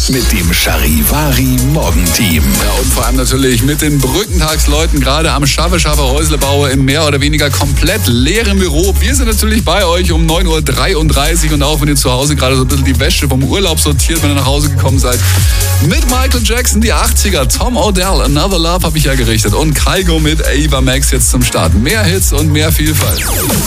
mit dem Charivari Morgenteam. Ja, und vor allem natürlich mit den Brückentagsleuten, gerade am Schaffe-Häusle-Bauer im mehr oder weniger komplett leeren Büro. Wir sind natürlich bei euch um 9.33 Uhr und auch wenn ihr zu Hause gerade so ein bisschen die Wäsche vom Urlaub sortiert, wenn ihr nach Hause gekommen seid. Mit Michael Jackson, die 80er, Tom Odell, Another Love habe ich ja gerichtet und Kygo mit Ava Max jetzt zum Start. Mehr Hits und mehr Vielfalt.